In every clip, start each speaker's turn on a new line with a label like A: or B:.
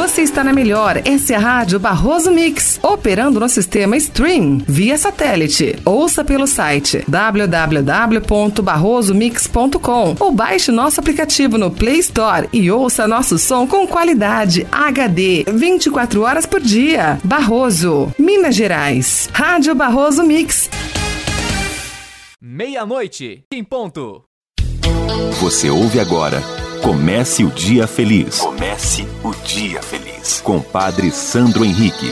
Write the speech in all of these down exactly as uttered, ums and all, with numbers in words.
A: Você está na melhor, essa é a Rádio Barroso Mix, operando no sistema Stream, via satélite. Ouça pelo site w w w ponto barroso mix ponto com ou baixe nosso aplicativo no Play Store e ouça nosso som com qualidade H D, vinte e quatro horas por dia. Barroso, Minas Gerais. Rádio Barroso Mix.
B: Meia-noite, em ponto.
C: Você ouve agora Comece o Dia Feliz. Comece o Dia Feliz. Com Padre Sandro Henrique.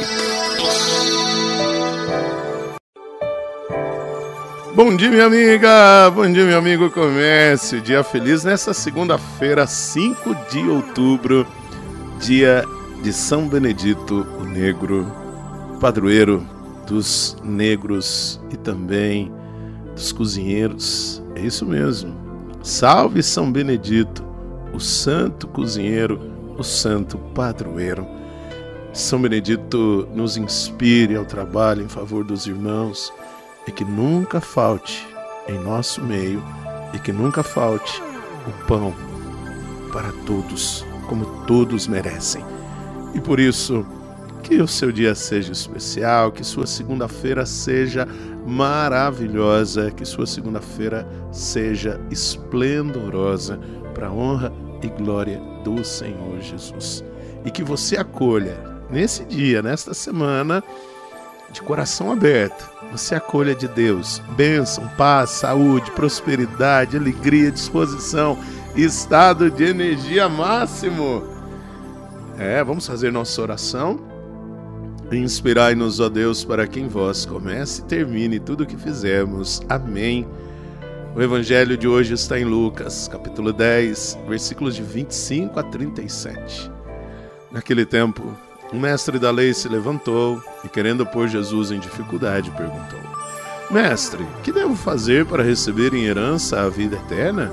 D: Bom dia, minha amiga. Bom dia, meu amigo. Comece o Dia Feliz nessa segunda-feira, cinco de outubro, dia de São Benedito, o Negro, padroeiro dos negros e também dos cozinheiros. É isso mesmo. Salve São Benedito, o santo cozinheiro, o santo padroeiro. São Benedito nos inspire ao trabalho em favor dos irmãos e que nunca falte em nosso meio e que nunca falte o pão para todos, como todos merecem. E por isso, que o seu dia seja especial, que sua segunda-feira seja maravilhosa, que sua segunda-feira seja esplendorosa para a honra e glória do Senhor Jesus. E que você acolha nesse dia, nesta semana, de coração aberto, você acolha de Deus bênção, paz, saúde, prosperidade, alegria, disposição, estado de energia máximo. É, vamos fazer nossa oração. Inspirai-nos, ó Deus, para que em vós comece e termine tudo o que fizermos. Amém. O evangelho de hoje está em Lucas, capítulo dez, versículos de vinte e cinco a trinta e sete. Naquele tempo, um mestre da lei se levantou e, querendo pôr Jesus em dificuldade, perguntou: Mestre, que devo fazer para receber em herança a vida eterna?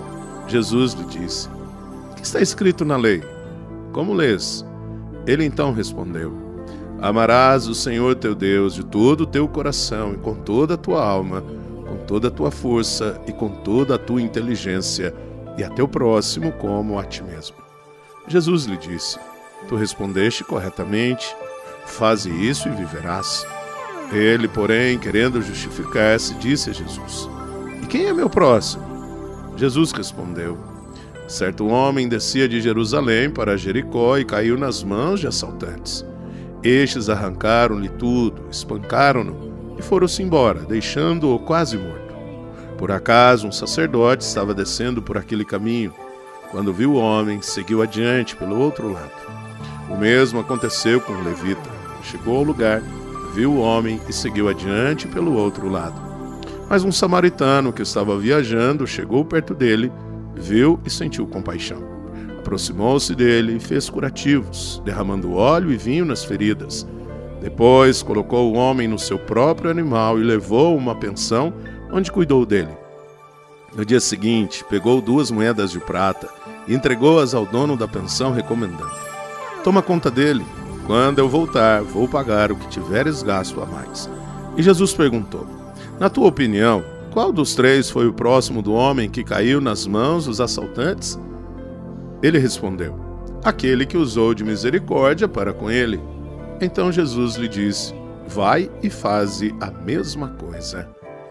D: Jesus lhe disse: O que está escrito na lei? Como lês? Ele então respondeu: Amarás o Senhor teu Deus de todo o teu coração e com toda a tua alma, com toda a tua força e com toda a tua inteligência, e a teu próximo como a ti mesmo. Jesus lhe disse: Tu respondeste corretamente, faze isso e viverás. Ele, porém, querendo justificar-se, disse a Jesus: E quem é meu próximo? Jesus respondeu: Certo homem descia de Jerusalém para Jericó e caiu nas mãos de assaltantes. Estes arrancaram-lhe tudo, espancaram-no e foram-se embora, deixando-o quase morto. Por acaso um sacerdote estava descendo por aquele caminho. Quando viu o homem, seguiu adiante pelo outro lado. O mesmo aconteceu com o levita. Chegou ao lugar, viu o homem e seguiu adiante pelo outro lado. Mas um samaritano que estava viajando chegou perto dele, viu e sentiu compaixão. Aproximou-se dele e fez curativos, derramando óleo e vinho nas feridas. Depois colocou o homem no seu próprio animal e levou-o a uma pensão, onde cuidou dele. No dia seguinte, pegou duas moedas de prata e entregou-as ao dono da pensão, recomendando: Toma conta dele. Quando eu voltar, vou pagar o que tiveres gasto a mais. E Jesus perguntou: Na tua opinião, qual dos três foi o próximo do homem que caiu nas mãos dos assaltantes? Ele respondeu: Aquele que usou de misericórdia para com ele. Então Jesus lhe disse: Vai e faze a mesma coisa.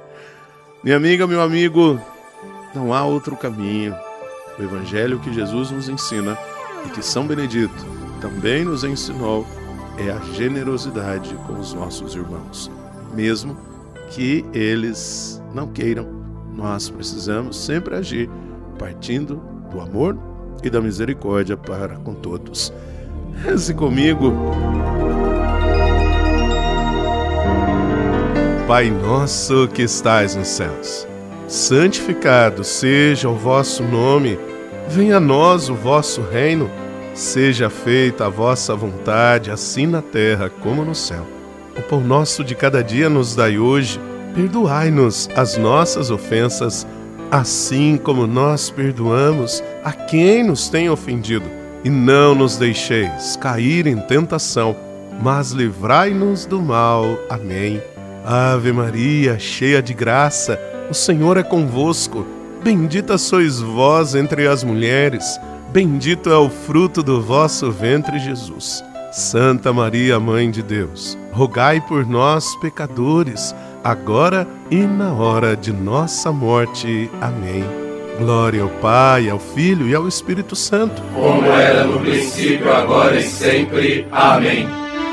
D: Minha amiga, meu amigo, não há outro caminho. O evangelho que Jesus nos ensina e que São Benedito também nos ensinou é a generosidade com os nossos irmãos. Mesmo que eles não queiram, nós precisamos sempre agir partindo do amor e da misericórdia para com todos. Reze comigo. Pai nosso que estais nos céus, santificado seja o vosso nome. Venha a nós o vosso reino. Seja feita a vossa vontade, assim na terra como no céu. O pão nosso de cada dia nos dai hoje. Perdoai-nos as nossas ofensas, assim como nós perdoamos a quem nos tem ofendido. E não nos deixeis cair em tentação, mas livrai-nos do mal. Amém. Ave Maria, cheia de graça, o Senhor é convosco. Bendita sois vós entre as mulheres. Bendito é o fruto do vosso ventre, Jesus. Santa Maria, Mãe de Deus, rogai por nós, pecadores, agora e na hora de nossa morte. Amém. Glória ao Pai, ao Filho e ao Espírito Santo,
E: como era no princípio, agora e sempre. Amém.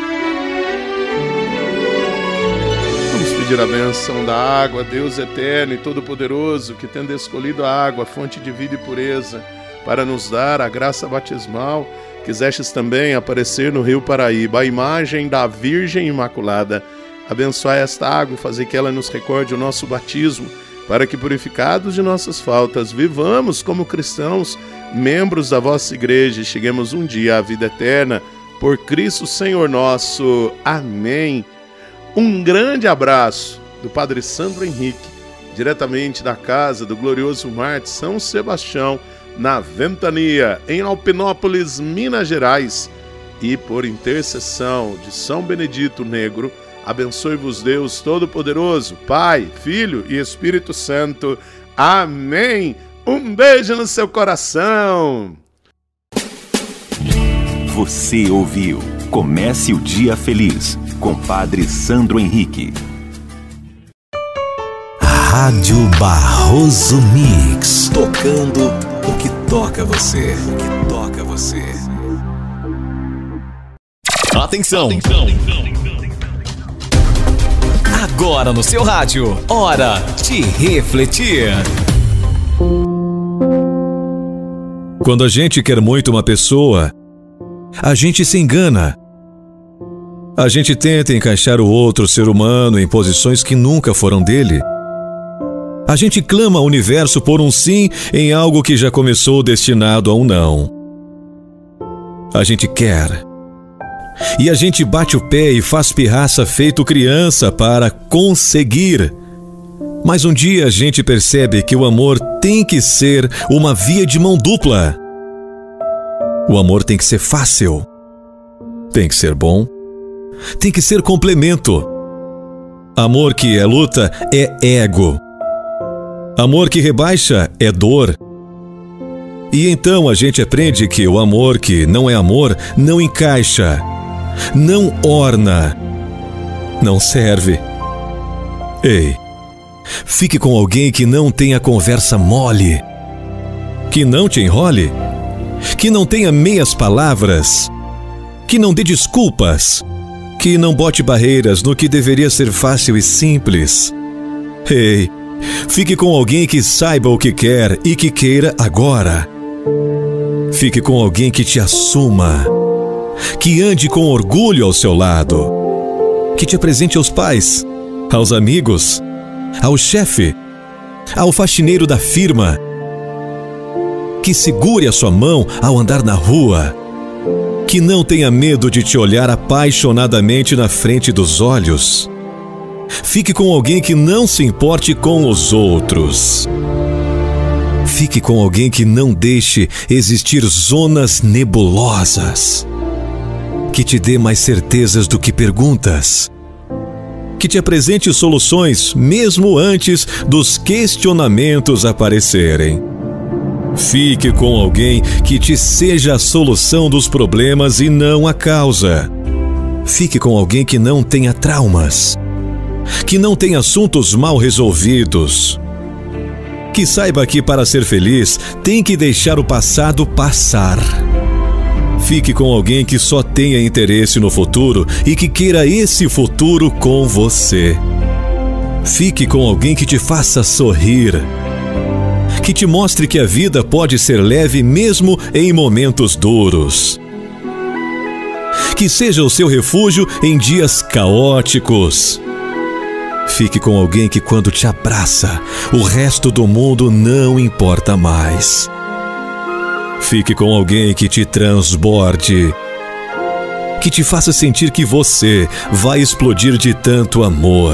D: Vamos pedir a bênção da água, Deus eterno e todo-poderoso, que tendo escolhido a água, fonte de vida e pureza, para nos dar a graça batismal, quisestes também aparecer no rio Paraíba, a imagem da Virgem Imaculada. Abençoai esta água e fazei que ela nos recorde o nosso batismo, para que, purificados de nossas faltas, vivamos como cristãos, membros da vossa igreja, e cheguemos um dia à vida eterna, por Cristo Senhor nosso. Amém. Um grande abraço do Padre Sandro Henrique, diretamente da casa do glorioso Marte São Sebastião, na Ventania, em Alpinópolis, Minas Gerais. E por intercessão de São Benedito Negro, abençoe-vos Deus Todo-Poderoso, Pai, Filho e Espírito Santo. Amém. Um beijo no seu coração.
C: Você ouviu Comece o Dia Feliz, com Padre Sandro Henrique.
F: Rádio Barroso Mix. Tocando o que toca você. O que toca você.
B: Atenção! Atenção. Agora no seu rádio, hora de refletir.
F: Quando a gente quer muito uma pessoa, a gente se engana. A gente tenta encaixar o outro ser humano em posições que nunca foram dele. A gente clama ao universo por um sim em algo que já começou destinado a um não. A gente quer. E a gente bate o pé e faz pirraça feito criança para conseguir. Mas um dia a gente percebe que o amor tem que ser uma via de mão dupla. O amor tem que ser fácil. Tem que ser bom. Tem que ser complemento. Amor que é luta é ego. Amor que rebaixa é dor. E então a gente aprende que o amor que não é amor não encaixa, não orna, não serve. Ei, fique com alguém que não tenha conversa mole, que não te enrole, que não tenha meias palavras, que não dê desculpas, que não bote barreiras no que deveria ser fácil e simples. Ei, fique com alguém que saiba o que quer e que queira agora. Fique com alguém que te assuma, que ande com orgulho ao seu lado, que te apresente aos pais, aos amigos, ao chefe, ao faxineiro da firma, que segure a sua mão ao andar na rua, que não tenha medo de te olhar apaixonadamente na frente dos olhos. Fique com alguém que não se importe com os outros. Fique com alguém que não deixe existir zonas nebulosas, que te dê mais certezas do que perguntas, que te apresente soluções mesmo antes dos questionamentos aparecerem. Fique com alguém que te seja a solução dos problemas e não a causa. Fique com alguém que não tenha traumas, que não tenha assuntos mal resolvidos, que saiba que para ser feliz tem que deixar o passado passar. Fique com alguém que só tenha interesse no futuro e que queira esse futuro com você. Fique com alguém que te faça sorrir, que te mostre que a vida pode ser leve mesmo em momentos duros, que seja o seu refúgio em dias caóticos. Fique com alguém que quando te abraça, o resto do mundo não importa mais. Fique com alguém que te transborde, que te faça sentir que você vai explodir de tanto amor,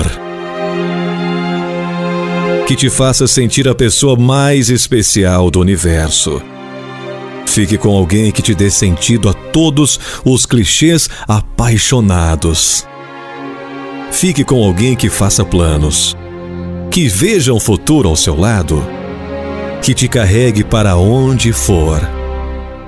F: que te faça sentir a pessoa mais especial do universo. Fique com alguém que te dê sentido a todos os clichês apaixonados. Fique com alguém que faça planos, que veja um futuro ao seu lado, que te carregue para onde for.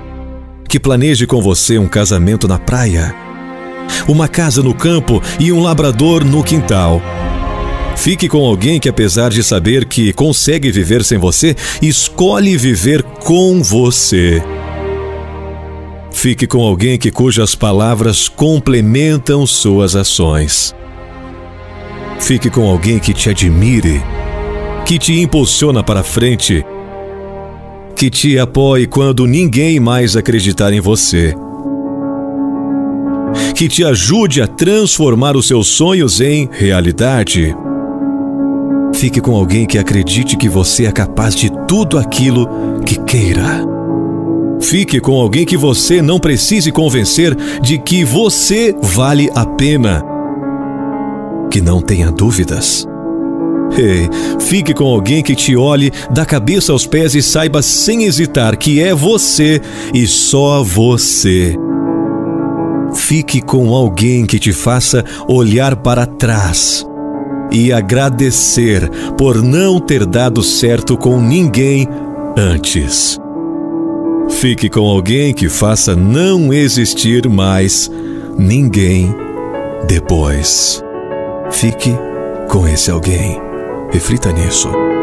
F: que planeje com você um casamento na praia, uma casa no campo e um labrador no quintal. Fique com alguém que, apesar de saber que consegue viver sem você, escolhe viver com você. Fique com alguém que cujas palavras complementam suas ações. Fique com alguém que te admire, que te impulsiona para frente, que te apoie quando ninguém mais acreditar em você, que te ajude a transformar os seus sonhos em realidade. Fique com alguém que acredite que você é capaz de tudo aquilo que queira. Fique com alguém que você não precise convencer de que você vale a pena. Que não tenha dúvidas. Ei, fique com alguém que te olhe da cabeça aos pés e saiba sem hesitar que é você e só você. Fique com alguém que te faça olhar para trás e agradecer por não ter dado certo com ninguém antes. Fique com alguém que faça não existir mais ninguém depois. Fique com esse alguém. Reflita nisso.